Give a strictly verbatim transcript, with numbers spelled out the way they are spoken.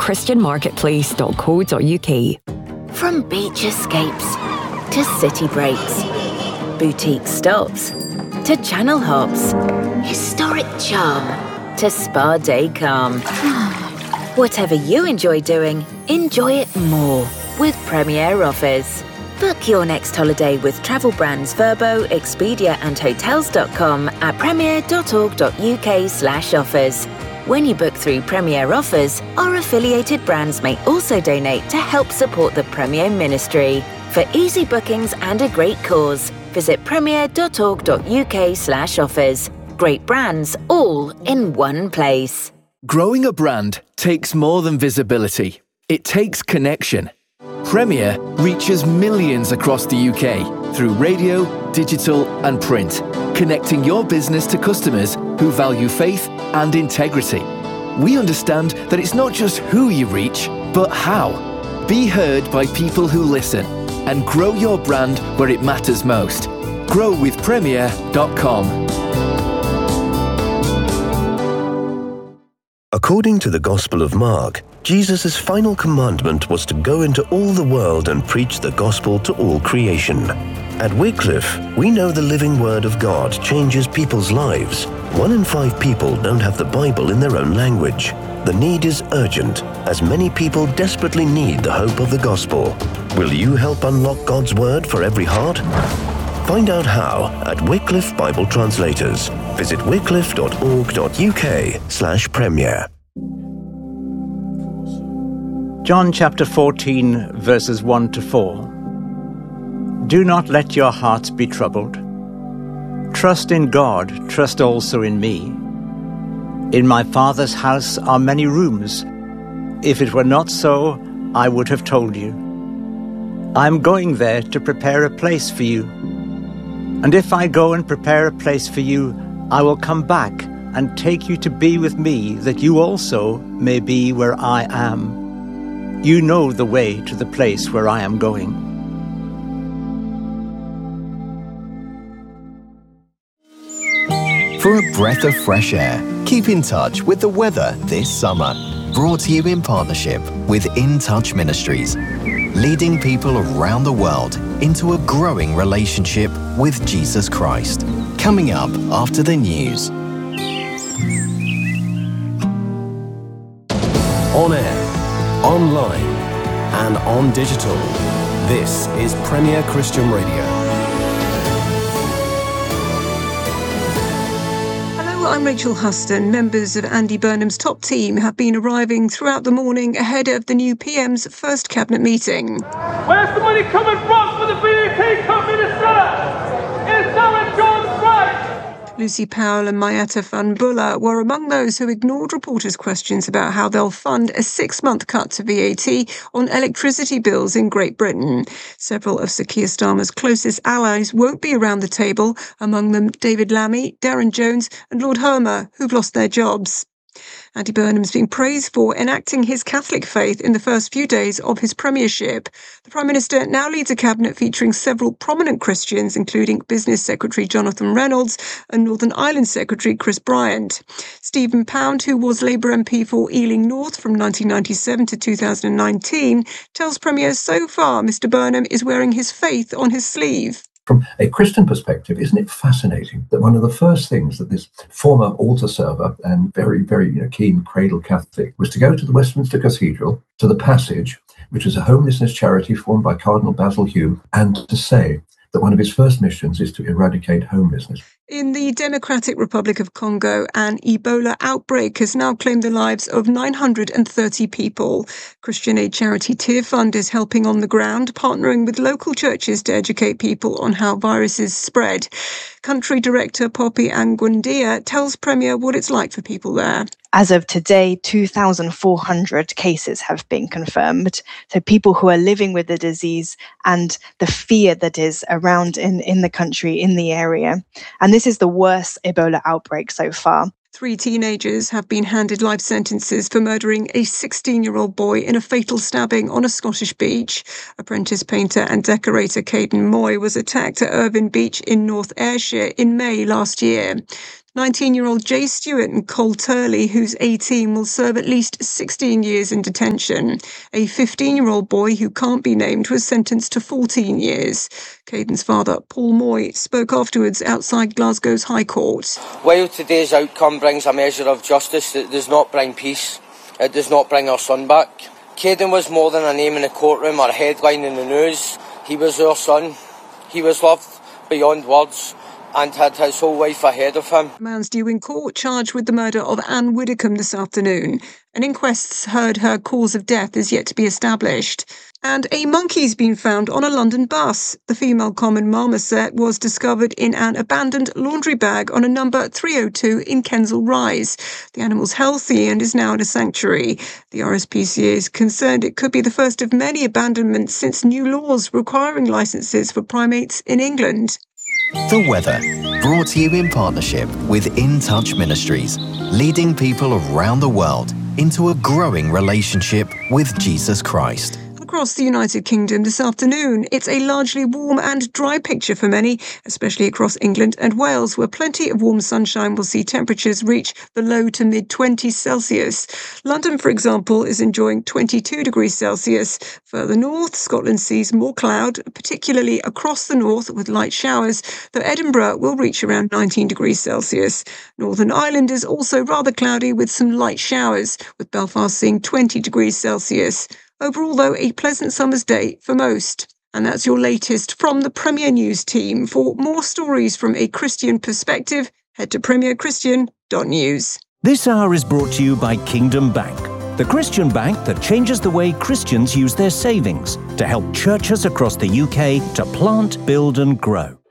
christian marketplace dot co dot uk. From beach escapes to city breaks, boutique stops to channel hops, historic charm to spa day calm. Whatever you enjoy doing, enjoy it more with Premier Offers. Book your next holiday with travel brands Vrbo, Expedia and Hotels dot com at premier dot org dot uk slash offers. When you book through Premier Offers, our affiliated brands may also donate to help support the Premier Ministry. For easy bookings and a great cause, visit premier dot org dot uk slash offers. Great brands all in one place. Growing a brand takes more than visibility. It takes connection. Premier reaches millions across the U K through radio, digital and print, connecting your business to customers who value faith and integrity. We understand that it's not just who you reach, but how. Be heard by people who listen and grow your brand where it matters most. grow with premier dot com. According to the Gospel of Mark, Jesus' final commandment was to go into all the world and preach the gospel to all creation. At Wycliffe, we know the living word of God changes people's lives. One in five people don't have the Bible in their own language. The need is urgent, as many people desperately need the hope of the gospel. Will you help unlock God's word for every heart? Find out how at Wycliffe Bible Translators. Visit wycliffe dot org dot uk slash premier. John chapter fourteen, verses one to four. Do not let your hearts be troubled. Trust in God, trust also in me. In my Father's house are many rooms. If it were not so, I would have told you. I am going there to prepare a place for you. And if I go and prepare a place for you, I will come back and take you to be with me, that you also may be where I am. You know the way to the place where I am going. For a breath of fresh air, keep in touch with the weather this summer. Brought to you in partnership with In Touch Ministries, leading people around the world into a growing relationship with Jesus Christ. Coming up after the news. On air, online, and on digital. This is Premier Christian Radio. I'm Rachel Huston. Members of Andy Burnham's top team have been arriving throughout the morning ahead of the new P M's first cabinet meeting. Where's the money coming from for the V A T cut, Minister? Is Darren Jones right? Lucy Powell and Mayata Fanbulla were among those who ignored reporters' questions about how they'll fund a six-month cut to V A T on electricity bills in Great Britain. Several of Sir Keir Starmer's closest allies won't be around the table, among them David Lammy, Darren Jones and Lord Homer, who've lost their jobs. Andy Burnham's been praised for enacting his Catholic faith in the first few days of his premiership. The Prime Minister now leads a cabinet featuring several prominent Christians, including Business Secretary Jonathan Reynolds and Northern Ireland Secretary Chris Bryant. Stephen Pound, who was Labour M P for Ealing North from nineteen ninety-seven to two thousand nineteen, tells Premier so far Mr Burnham is wearing his faith on his sleeve. From a Christian perspective, isn't it fascinating that one of the first things that this former altar server and very, very you know, keen cradle Catholic was to go to the Westminster Cathedral, to the Passage, which is a homelessness charity formed by Cardinal Basil Hume, and to say that one of his first missions is to eradicate homelessness. In the Democratic Republic of Congo, an Ebola outbreak has now claimed the lives of nine hundred thirty people. Christian aid charity Tear Fund is helping on the ground, partnering with local churches to educate people on how viruses spread. Country Director Poppy Angwandia tells Premier what it's like for people there. As of today, two thousand four hundred cases have been confirmed. So people who are living with the disease and the fear that is around in, in the country, in the area. And this is the worst Ebola outbreak so far. Three teenagers have been handed life sentences for murdering a sixteen-year-old boy in a fatal stabbing on a Scottish beach. Apprentice painter and decorator Caden Moy was attacked at Irvine Beach in North Ayrshire in May last year. nineteen-year-old Jay Stewart and Cole Turley, who's eighteen, will serve at least sixteen years in detention. A fifteen-year-old boy who can't be named was sentenced to fourteen years. Caden's father, Paul Moy, spoke afterwards outside Glasgow's High Court. While today's outcome brings a measure of justice, it does not bring peace. It does not bring our son back. Caden was more than a name in the courtroom or a headline in the news. He was our son. He was loved beyond words and had his whole life ahead of him. A man's due in court charged with the murder of Anne Widdicombe this afternoon. An inquest's heard her cause of death is yet to be established. And a monkey's been found on a London bus. The female common marmoset was discovered in an abandoned laundry bag on a number three oh two in Kensal Rise. The animal's healthy and is now in a sanctuary. The R S P C A is concerned it could be the first of many abandonments since new laws requiring licences for primates in England. The weather, brought to you in partnership with In Touch Ministries, leading people around the world into a growing relationship with Jesus Christ. Across the United Kingdom this afternoon, it's a largely warm and dry picture for many, especially across England and Wales, where plenty of warm sunshine will see temperatures reach the low to mid-twenties Celsius. London, for example, is enjoying twenty-two degrees Celsius. Further north, Scotland sees more cloud, particularly across the north with light showers, though Edinburgh will reach around nineteen degrees Celsius. Northern Ireland is also rather cloudy with some light showers, with Belfast seeing twenty degrees Celsius. Overall, though, a pleasant summer's day for most. And that's your latest from the Premier News team. For more stories from a Christian perspective, head to premier christian dot news. This hour is brought to you by Kingdom Bank, the Christian bank that changes the way Christians use their savings to help churches across the U K to plant, build and grow.